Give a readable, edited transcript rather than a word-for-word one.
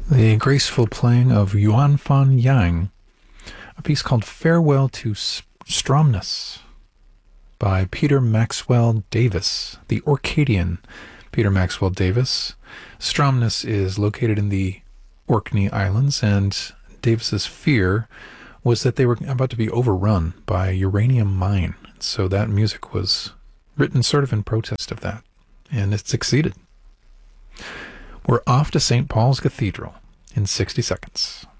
The graceful playing of Yuan Fan Yang, a piece called Farewell to Stromness by Peter Maxwell Davis, the Orcadian Peter Maxwell Davis. Stromness is located in the Orkney Islands, and Davis's fear was that they were about to be overrun by a uranium mine. So that music was written sort of in protest of that, and it succeeded. We're off to St. Paul's Cathedral in 60 seconds.